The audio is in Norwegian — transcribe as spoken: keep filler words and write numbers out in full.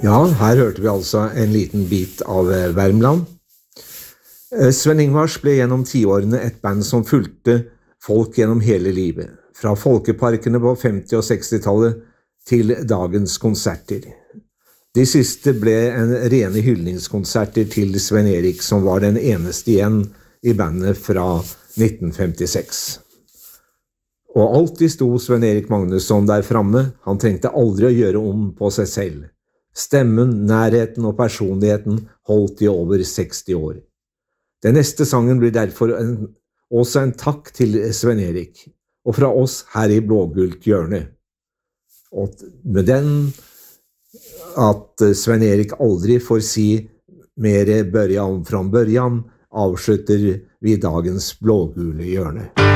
Ja, her hørte vi altså en liten bit av Värmland. Sven Ingvars ble gjennom tiårene et band som fulgte folk gjennom hele livet, fra folkeparkene på femti- og seksti-tallet til dagens konserter. De siste ble en rene hyldningskonserter til Sven Erik, som var den eneste igjen i bandet fra nitten femtiseks. Og alltid sto Sven Erik Magnusson der framme, han trengte aldri å gjøre om på seg selv. Stemmen, nærheten og personligheten holdt i over seksti år. Den neste sangen blir derfor en, også en takk til Sven Erik, og fra oss her i Blågult hjørne. Og med den at Sven Erik aldri får si mer børja om fra børjan, avslutter vi dagens Blågule hjørne.